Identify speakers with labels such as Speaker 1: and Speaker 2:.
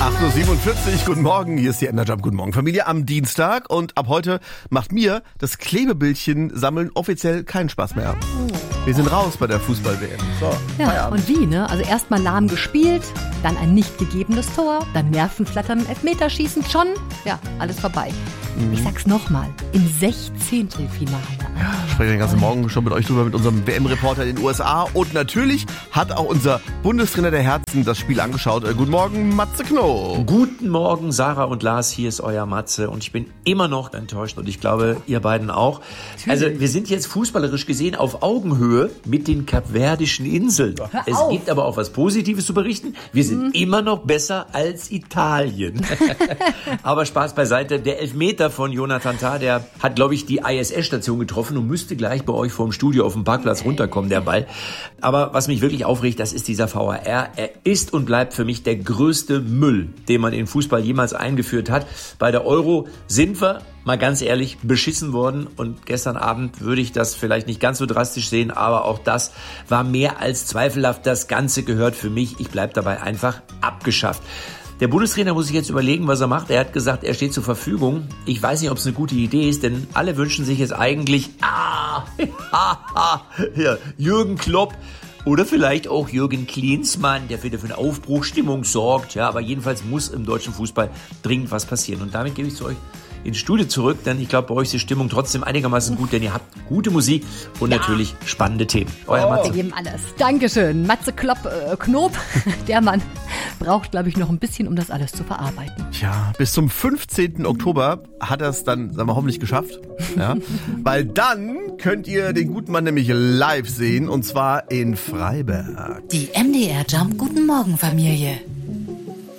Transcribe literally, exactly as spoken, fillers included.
Speaker 1: acht Uhr siebenundvierzig, guten Morgen, hier ist die Energy Jump, guten Morgen Familie am Dienstag und ab heute macht mir das Klebebildchen sammeln offiziell keinen Spaß mehr. Wir sind raus bei der Fußball-W M. So,
Speaker 2: ja,
Speaker 1: Feierabend.
Speaker 2: Und wie, ne? Also erstmal lahm gespielt, dann ein nicht gegebenes Tor, dann Nervenflattern im Elfmeterschießen, schon, ja, alles vorbei. Mhm. Ich sag's nochmal, im Sechzehntelfinale.
Speaker 1: Ja, spreche den ganzen Morgen schon mit euch drüber, mit unserem W M-Reporter in den U S A. Und natürlich hat auch unser Bundestrainer der Herzen das Spiel angeschaut. Äh, guten Morgen, Matze Knob.
Speaker 3: Guten Morgen, Sarah und Lars. Hier ist euer Matze. Und ich bin immer noch enttäuscht. Und ich glaube, ihr beiden auch. Also, wir sind jetzt fußballerisch gesehen auf Augenhöhe mit den kapverdischen Inseln.
Speaker 2: Hör
Speaker 3: Es
Speaker 2: auf.
Speaker 3: gibt aber auch was Positives zu berichten. Wir sind mhm. immer noch besser als Italien. Aber Spaß beiseite. Der Elfmeter von Jonathan Tah, der hat, glaube ich, die I S S-Station getroffen und müsste gleich bei euch vor dem Studio auf dem Parkplatz runterkommen, der Ball. Aber was mich wirklich aufregt, das ist dieser V A R. Er ist und bleibt für mich der größte Müll, den man in Fußball jemals eingeführt hat. Bei der Euro sind wir, mal ganz ehrlich, beschissen worden. Und gestern Abend würde ich das vielleicht nicht ganz so drastisch sehen, aber auch das war mehr als zweifelhaft. Das Ganze gehört für mich, ich bleib dabei, einfach abgeschafft. Der Bundestrainer muss sich jetzt überlegen, was er macht. Er hat gesagt, er steht zur Verfügung. Ich weiß nicht, ob es eine gute Idee ist, denn alle wünschen sich jetzt eigentlich, ah, ja, Jürgen Klopp oder vielleicht auch Jürgen Klinsmann, der wieder für eine Aufbruchstimmung sorgt. Ja, aber jedenfalls muss im deutschen Fußball dringend was passieren. Und damit gebe ich zu euch ins Studio zurück, denn ich glaube, bei euch ist die Stimmung trotzdem einigermaßen gut, denn ihr habt gute Musik und ja. natürlich spannende Themen. Euer
Speaker 2: oh.
Speaker 3: Matze.
Speaker 2: Wir geben alles. Dankeschön. Matze Klopp, äh, Knob, der Mann braucht, glaube ich, noch ein bisschen, um das alles zu verarbeiten.
Speaker 1: Ja, bis zum fünfzehnten Oktober hat er es dann, sagen wir, hoffentlich geschafft. Ja, weil dann könnt ihr den guten Mann nämlich live sehen und zwar in Freiberg.
Speaker 4: Die M D R Jump Guten Morgen Familie.